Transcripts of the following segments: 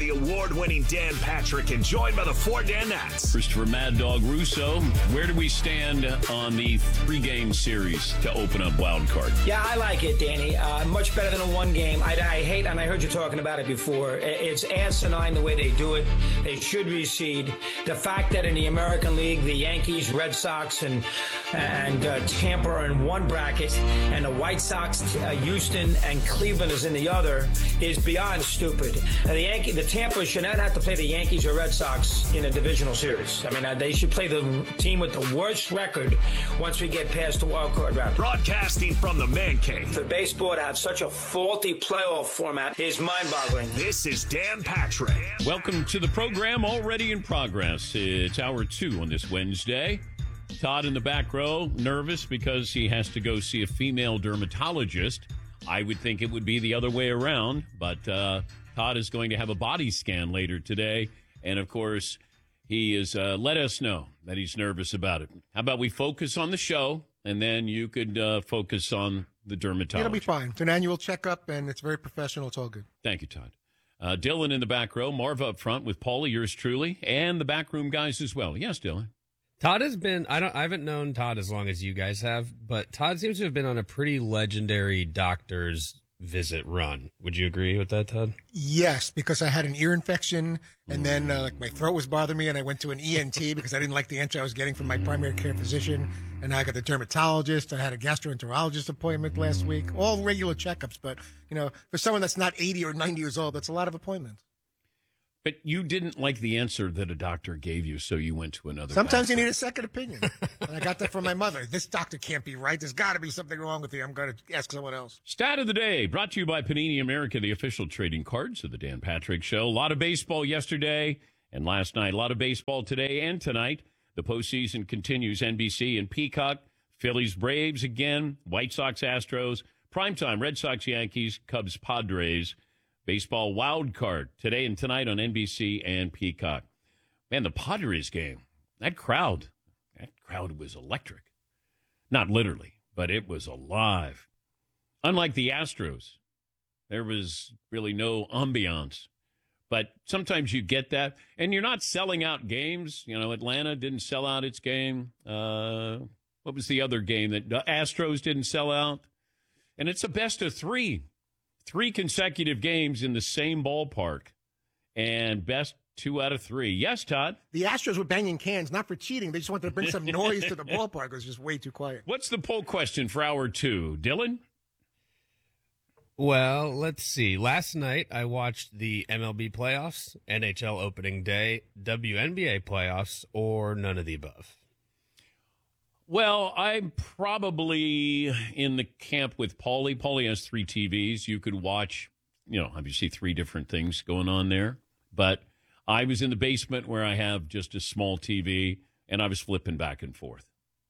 the award-winning Dan Patrick and joined by the four Danettes. Christopher Mad Dog Russo, where do we stand on the 3-game series to open up Wild Card? Yeah, I like it, Danny. Much better than a one game. I hate, and I heard you talking about it before, it's asinine the way they do it. They should reseed. The fact that in the American League, the Yankees, Red Sox, and Tampa are in one bracket, and the White Sox, Houston, and Cleveland is in the other is beyond stupid. The Tampa should not have to play the Yankees or Red Sox in a divisional series. I mean, they should play the team with the worst record once we get past the wild card round. Broadcasting from the Man Cave. For baseball to have such a faulty playoff format is mind-boggling. This is Dan Patrick. Welcome to the program, already in progress. It's hour 2 on this Wednesday. Todd in the back row, nervous because he has to go see a female dermatologist. I would think it would be the other way around, but Todd is going to have a body scan later today. And, of course, he is let us know that he's nervous about it. How about we focus on the show, and then you could focus on the dermatologist. It'll be fine. It's an annual checkup, and it's very professional. It's all good. Thank you, Todd. Dylan in the back row, Marva up front with Paulie, yours truly, and the backroom guys as well. Yes, Dylan. Todd has been, I haven't known Todd as long as you guys have, but Todd seems to have been on a pretty legendary doctor's visit run. Would you agree with that, Todd? Yes, because I had an ear infection, and then my throat was bothering me, and I went to an ENT because I didn't like the answer I was getting from my primary care physician, and I got the dermatologist. I had a gastroenterologist appointment last week, all regular checkups. But, for someone that's not 80 or 90 years old, that's a lot of appointments. But you didn't like the answer that a doctor gave you, so you went to another Sometimes doctor. You need a second opinion. And I got that from my mother. This doctor can't be right. There's got to be something wrong with you. I'm going to ask someone else. Stat of the day, brought to you by Panini America, the official trading cards of the Dan Patrick Show. A lot of baseball yesterday and last night. A lot of baseball today and tonight. The postseason continues. NBC and Peacock. Phillies, Braves again. White Sox, Astros. Primetime, Red Sox, Yankees. Cubs, Padres. Baseball wild card today and tonight on NBC and Peacock. Man, the Padres game, that crowd was electric. Not literally, but it was alive. Unlike the Astros, there was really no ambiance. But sometimes you get that, and you're not selling out games. Atlanta didn't sell out its game. What was the other game that the Astros didn't sell out? And it's a best of 3. 3 consecutive games in the same ballpark, and best 2 out of 3. Yes, Todd? The Astros were banging cans, not for cheating. They just wanted to bring some noise to the ballpark. It was just way too quiet. What's the poll question for hour 2? Dylan? Well, let's see. Last night, I watched the MLB playoffs, NHL opening day, WNBA playoffs, or none of the above. Well, I'm probably in the camp with Paulie. Paulie has 3 TVs. You could watch, obviously 3 different things going on there. But I was in the basement where I have just a small TV, and I was flipping back and forth.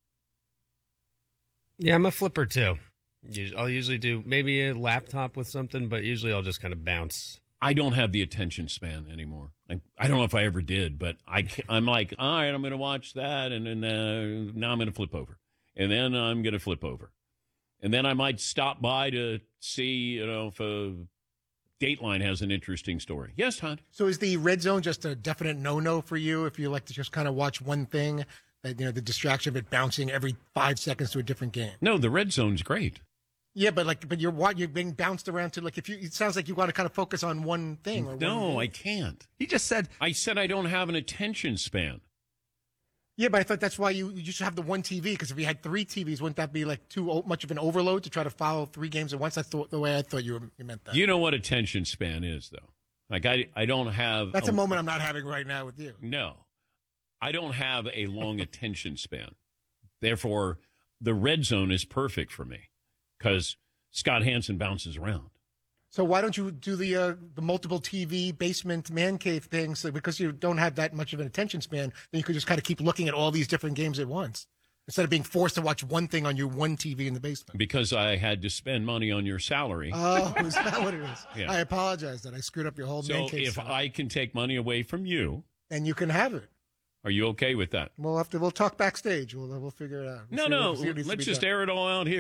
Yeah, I'm a flipper, too. I'll usually do maybe a laptop with something, but usually I'll just kind of bounce. I don't have the attention span anymore. I don't know if I ever did, but I'm like, all right, I'm going to watch that, and then now I'm going to flip over. And then I'm going to flip over. And then I might stop by to see, if a Dateline has an interesting story. Yes, Todd? So is the red zone just a definite no-no for you if you like to just kind of watch one thing, the distraction of it bouncing every 5 seconds to a different game? No, the red zone's great. Yeah, but you're being bounced around to it sounds like you want to kind of focus on one thing. I can't. He just said I don't have an attention span. Yeah, but I thought that's why you just have the one TV, because if you had 3 TVs, wouldn't that be like too much of an overload to try to follow 3 games at once? That's the way I thought you meant that. You know what attention span is, though. Like I don't have. That's a moment I'm not having right now with you. No, I don't have a long attention span. Therefore, the red zone is perfect for me. Because Scott Hansen bounces around. So why don't you do the multiple TV basement man cave thing? So because you don't have that much of an attention span, then you could just kind of keep looking at all these different games at once instead of being forced to watch one thing on your one TV in the basement. Because I had to spend money on your salary. Oh, is that what it is? Yeah. I apologize that I screwed up your whole man cave. So if I can take money away from you, then you can have it. Are you okay with that? We'll talk backstage. We'll figure it out. Let's just air it all out here.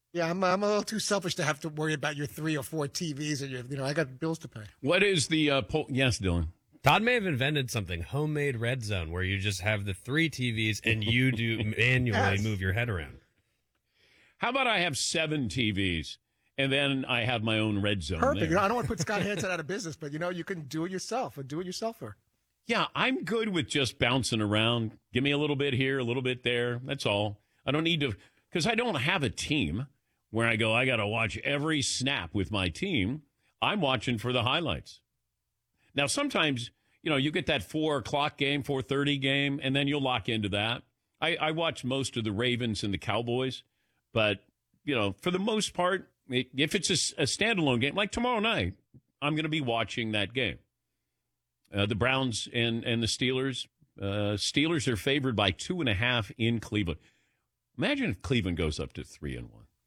Yeah, I'm a little too selfish to have to worry about your 3 or 4 TVs, and I got bills to pay. What is the poll? Yes, Dylan. Todd may have invented something, homemade red zone, where you just have the 3 TVs and you do manually move your head around. How about I have 7 TVs and then I have my own red zone? Perfect. I don't want to put Scott Hansen out of business, but you can do it yourself, a do-it-yourselfer. Yeah, I'm good with just bouncing around. Give me a little bit here, a little bit there. That's all. I don't need to, because I don't have a team where I got to watch every snap with my team. I'm watching for the highlights. Now, sometimes, you get that 4 o'clock game, 4:30 game, and then you'll lock into that. I watch most of the Ravens and the Cowboys, but, for the most part, if it's a standalone game, like tomorrow night, I'm going to be watching that game. The Browns and the Steelers. Steelers are favored by 2.5 in Cleveland. Imagine if Cleveland goes up to 3-1.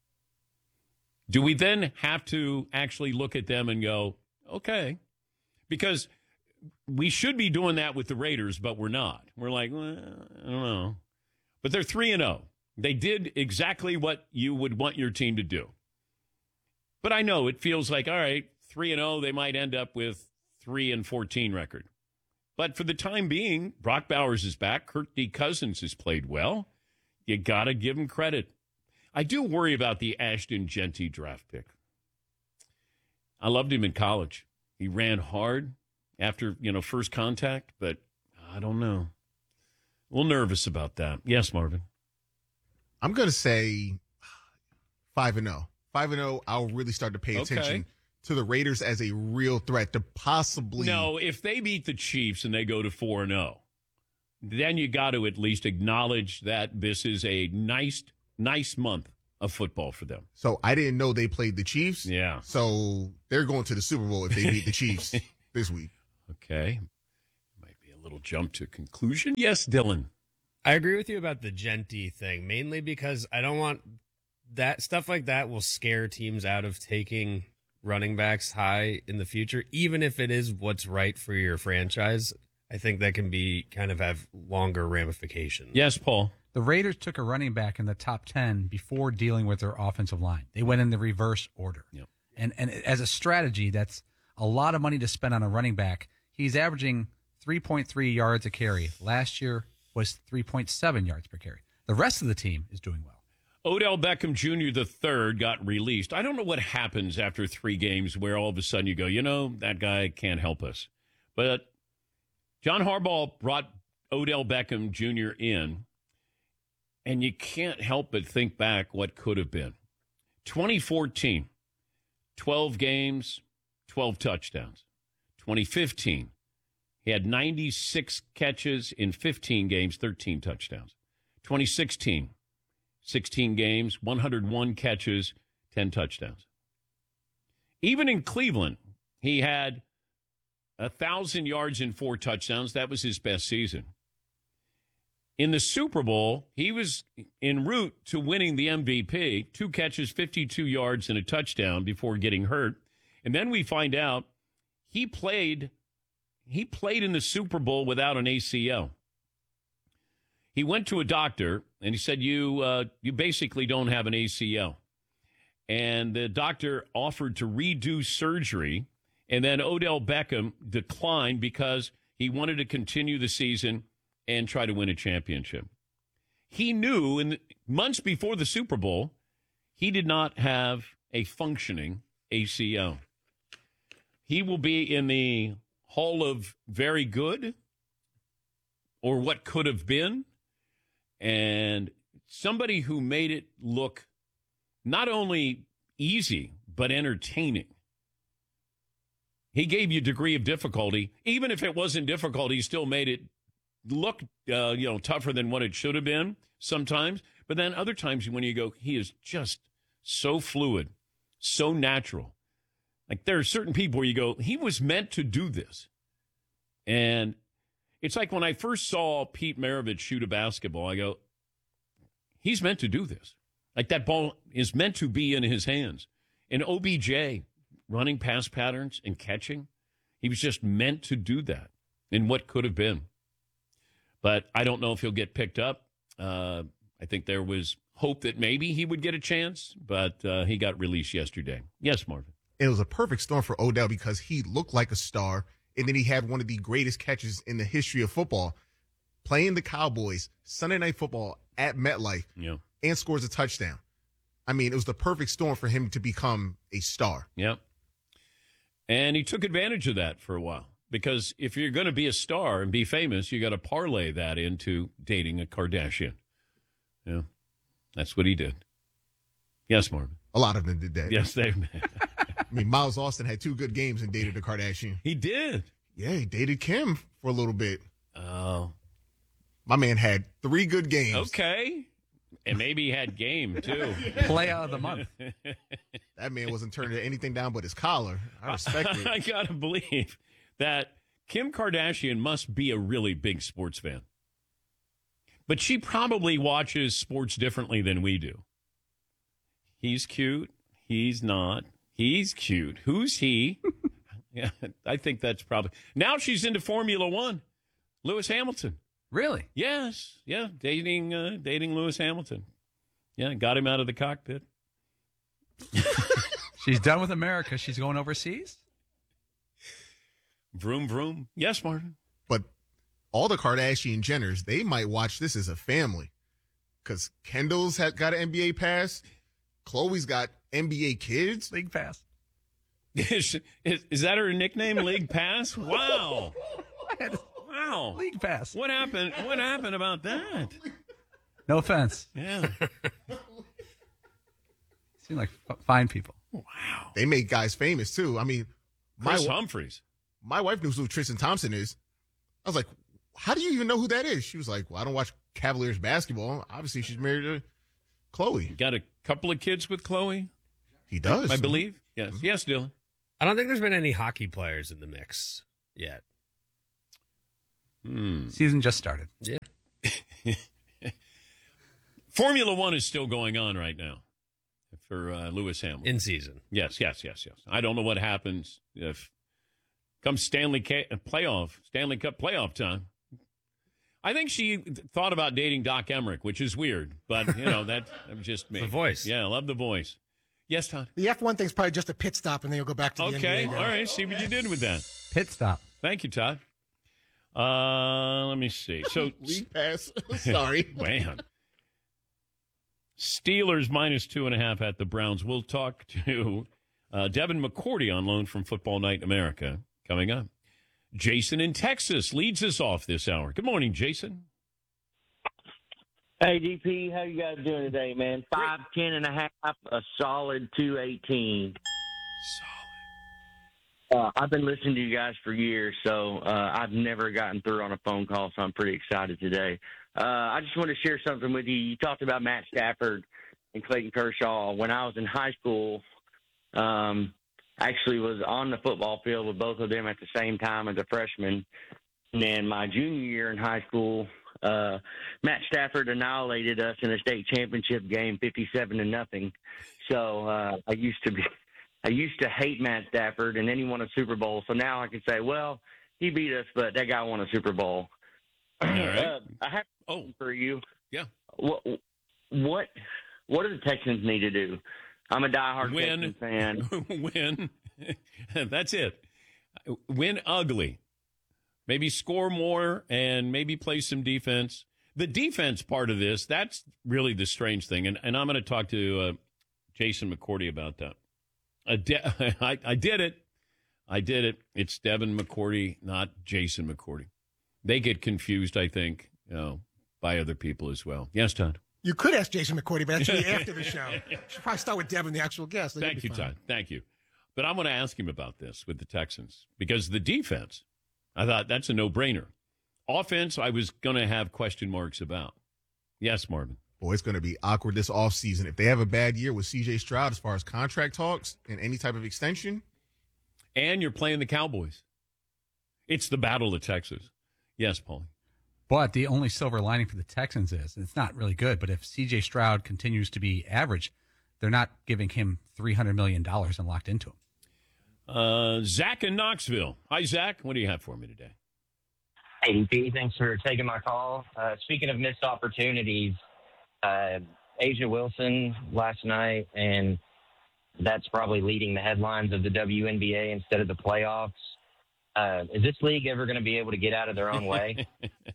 Do we then have to actually look at them and go, okay? Because we should be doing that with the Raiders, but we're not. We're like, well, I don't know. But they're 3-0. They did exactly what you would want your team to do. But I know it feels like, all right, 3-0, they might end up with 3-14 record. But for the time being, Brock Bowers is back. Kirk D. Cousins has played well. You got to give him credit. I do worry about the Ashton Jeanty draft pick. I loved him in college. He ran hard after, first contact, but I don't know. A little nervous about that. Yes, Marvin. I'm going to say 5-0. 5-0, I'll really start to pay attention to the Raiders as a real threat to possibly. No, if they beat the Chiefs and they go to 4-0, then you got to at least acknowledge that this is a nice month of football for them. So I didn't know they played the Chiefs. Yeah. So they're going to the Super Bowl if they beat the Chiefs this week. Okay. Might be a little jump to conclusion. Yes, Dylan. I agree with you about the Jeanty thing, mainly because I don't want that stuff like that will scare teams out of taking running backs high in the future, even if it is what's right for your franchise. I think that can be kind of have longer ramifications. Yes, Paul. The Raiders took a running back in the top 10 before dealing with their offensive line. They went in the reverse order. Yep. And as a strategy, that's a lot of money to spend on a running back. He's averaging 3.3 yards a carry. Last year was 3.7 yards per carry. The rest of the team is doing well. Odell Beckham Jr. III got released. I don't know what happens after 3 games where all of a sudden you go, that guy can't help us. But John Harbaugh brought Odell Beckham Jr. in, and you can't help but think back what could have been. 2014, 12 games, 12 touchdowns. 2015, he had 96 catches in 15 games, 13 touchdowns. 2016, 16 games, 101 catches, 10 touchdowns. Even in Cleveland, he had 1,000 yards and 4 touchdowns. That was his best season. In the Super Bowl, he was en route to winning the MVP, 2 catches, 52 yards, and a touchdown before getting hurt. And then we find out he played in the Super Bowl without an ACL. He went to a doctor, and he said, you basically don't have an ACL. And the doctor offered to redo surgery, and then Odell Beckham declined because he wanted to continue the season and try to win a championship. He knew in the months before the Super Bowl, he did not have a functioning ACL. He will be in the Hall of Very Good, or what could have been, and somebody who made it look not only easy, but entertaining. He gave you a degree of difficulty. Even if it wasn't difficult, he still made it look tougher than what it should have been sometimes. But then other times when you go, he is just so fluid, so natural. Like there are certain people where you go, he was meant to do this. And it's like when I first saw Pete Maravich shoot a basketball, I go, he's meant to do this. Like that ball is meant to be in his hands. And OBJ running pass patterns and catching, he was just meant to do that in what could have been. But I don't know if he'll get picked up. I think there was hope that maybe he would get a chance, but he got released yesterday. Yes, Marvin. It was a perfect storm for Odell because he looked like a star, and then he had one of the greatest catches in the history of football, playing the Cowboys Sunday Night Football at MetLife, and scores a touchdown. I mean, it was the perfect storm for him to become a star. Yep. And he took advantage of that for a while, because if you're going to be a star and be famous, you got to parlay that into dating a Kardashian. Yeah, that's what he did. Yes, Marvin. A lot of them did that. Yes, they. I mean, Miles Austin had 2 good games and dated a Kardashian. He did. Yeah, he dated Kim for a little bit. Oh. My man had 3 good games. Okay. And maybe he had game, too. Player of the month. That man wasn't turning anything down but his collar. I respect it. I got to believe that Kim Kardashian must be a really big sports fan. But she probably watches sports differently than we do. He's cute. He's not. He's cute. Who's he? Yeah, I think that's probably. Now she's into Formula One. Lewis Hamilton. Really? Yes. Yeah, dating Lewis Hamilton. Yeah, got him out of the cockpit. She's done with America. She's going overseas? Vroom, vroom. Yes, Martin. But all the Kardashian Jenners, they might watch this as a family. Because Kendall's got an NBA pass. Khloe's got NBA kids. League pass. Is that her nickname, League Pass? Wow. Wow. League pass. What happened? What happened about that? No offense. Yeah. Seem like fine people. Wow. They make guys famous, too. I mean, Chris Humphries. My wife knows who Tristan Thompson is. I was like, how do you even know who that is? She was like, well, I don't watch Cavaliers basketball. Obviously, she's married to Khloe. Got a couple of kids with Khloe? He does. I believe. Yes. Mm-hmm. Yes, Dylan. I don't think there's been any hockey players in the mix yet. Season just started. Yeah. Formula One is still going on right now for Lewis Hamilton. In season. Yes. I don't know what happens if comes Stanley Cup playoff time. I think she thought about dating Doc Emmerich, which is weird, but that's just me. The voice. Yeah, I love the voice. Yes, Todd. The F1 thing's probably just a pit stop, and then you'll go back to the Okay, NBA. all right. See what you did with that. Pit stop. Thank you, Todd. Let me see. So League pass. Sorry. man. Steelers -2.5 at the Browns. We'll talk to Devin McCourty on loan from Football Night in America coming up. Jason in Texas leads us off this hour. Good morning, Jason. Hey, DP, how you guys doing today, man? 5'10.5", a solid 218. Solid. I've been listening to you guys for years, so I've never gotten through on a phone call, so I'm pretty excited today. I just want to share something with you. You talked about Matt Stafford and Clayton Kershaw. When I was in high school, actually was on the football field with both of them at the same time as a freshman. And then my junior year in high school, Matt Stafford annihilated us in a state championship game, 57-0. So I used to hate Matt Stafford, and then he won a Super Bowl. So now I can say, well, he beat us, but that guy won a Super Bowl. All right. I have a question for you. Yeah. What do the Texans need to do? I'm a diehard Texans fan. Win. That's it. Win ugly. Maybe score more and maybe play some defense. The defense part of this, that's really the strange thing. And I'm going to talk to Jason McCourty about that. I did it. It's Devin McCourty, not Jason McCourty. They get confused, I think, by other people as well. Yes, Todd. You could ask Jason McCourty, but actually after the show. You should probably start with Devin, the actual guest. Thank you, Todd. Thank you. But I'm going to ask him about this with the Texans because the defense, I thought that's a no-brainer. Offense, I was going to have question marks about. Yes, Marvin. Boy, it's going to be awkward this offseason. If they have a bad year with C.J. Stroud as far as contract talks and any type of extension. And you're playing the Cowboys. It's the Battle of Texas. Yes, Paulie. But the only silver lining for the Texans is, it's not really good, but if C.J. Stroud continues to be average, they're not giving him $300 million and locked into him. Zach in Knoxville. Hi, Zach. What do you have for me today? Hey, DP, thanks for taking my call. Speaking of missed opportunities, Asia Wilson last night, and that's probably leading the headlines of the WNBA instead of the playoffs. Is this league ever going to be able to get out of their own way?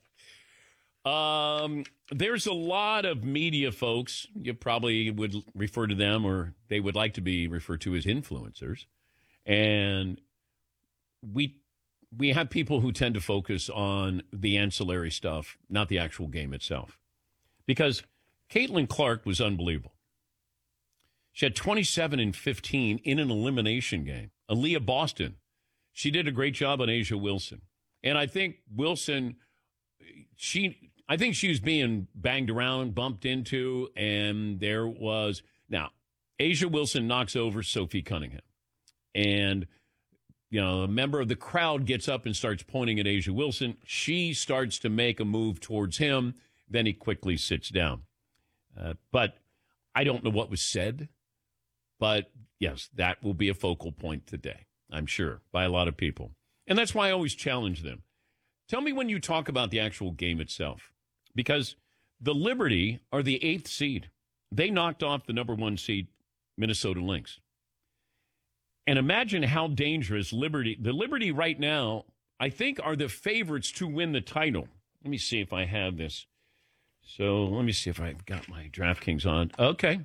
There's a lot of media folks, you probably would refer to them, or they would like to be referred to as influencers. And we have people who tend to focus on the ancillary stuff, not the actual game itself. Because Caitlin Clark was unbelievable. She had 27 and 15 in an elimination game. Aaliyah Boston, she did a great job on Asia Wilson. And I think Wilson, I think she was being banged around, bumped into, and there was... Now, Asia Wilson knocks over Sophie Cunningham. And, a member of the crowd gets up and starts pointing at Asia Wilson. She starts to make a move towards him. Then he quickly sits down. But I don't know what was said. But, yes, that will be a focal point today, I'm sure, by a lot of people. And that's why I always challenge them. Tell me when you talk about the actual game itself. Because the Liberty are the 8th seed. They knocked off the number 1 seed, Minnesota Lynx. And imagine how dangerous the Liberty right now, I think, are the favorites to win the title. Let me see if I have this. So let me see if I've got my DraftKings on. Okay.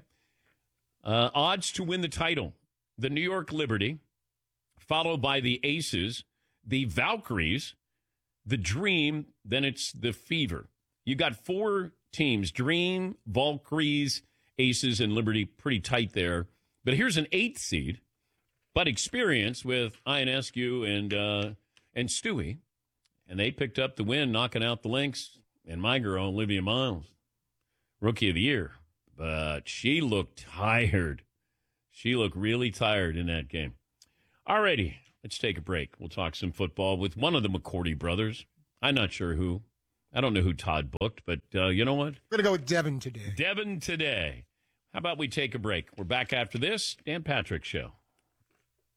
Odds to win the title. The New York Liberty, followed by the Aces, the Valkyries, the Dream, then it's the Fever. You got 4 teams, Dream, Valkyries, Aces, and Liberty, pretty tight there. But here's an 8th seed, but experience with Ionescu and Stewie. And they picked up the win, knocking out the Lynx. And my girl, Olivia Miles, Rookie of the Year. But she looked tired. She looked really tired in that game. All righty, let's take a break. We'll talk some football with one of the McCourty brothers. I'm not sure who. I don't know who Todd booked, but you know what? We're going to go with Devin today. Devin today. How about we take a break? We're back after this. Dan Patrick Show.